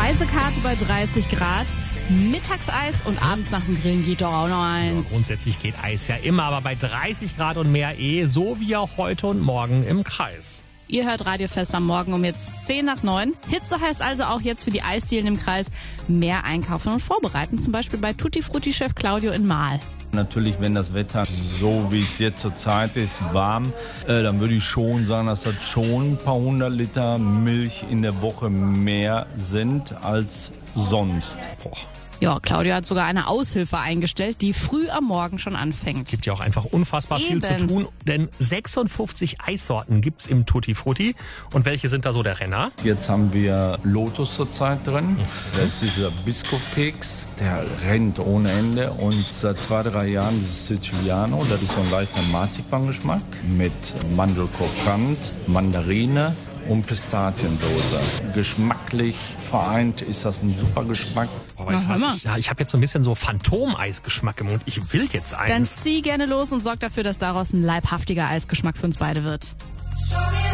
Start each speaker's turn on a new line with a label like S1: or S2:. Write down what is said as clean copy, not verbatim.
S1: Speisekarte bei 30 Grad, Mittagseis und abends nach dem Grillen geht doch auch noch eins.
S2: Ja, grundsätzlich geht Eis ja immer, aber bei 30 Grad und mehr so wie auch heute und morgen im Kreis.
S1: Ihr hört Radiofest am Morgen um jetzt 8:50. Hitze heißt also auch jetzt für die Eisdielen im Kreis mehr einkaufen und vorbereiten, zum Beispiel bei Tutti Frutti-Chef Claudio in Mahl.
S3: Natürlich, wenn das Wetter so wie es jetzt zur Zeit ist, warm, dann würde ich schon sagen, dass das schon ein paar 100 Liter Milch in der Woche mehr sind als sonst.
S1: Ja, Claudio hat sogar eine Aushilfe eingestellt, die früh am Morgen schon anfängt.
S2: Es gibt ja auch einfach unfassbar viel zu tun, denn 56 Eissorten gibt's im Tutti Frutti. Und welche sind da so der Renner?
S3: Jetzt haben wir Lotus zurzeit drin. Das ist dieser Biskuffkeks, der rennt ohne Ende. Und seit 2-3 Jahren dieses Siciliano, das ist so ein leichter Marzipangeschmack mit Mandelkrokant, Mandarine und Pistaziensoße. Geschmacklich vereint ist das ein super Geschmack.
S2: Oh, weißt du was? Ich habe jetzt so ein bisschen so Phantom-Eisgeschmack im Mund. Ich will jetzt eins.
S1: Dann zieh gerne los und sorg dafür, dass daraus ein leibhaftiger Eisgeschmack für uns beide wird.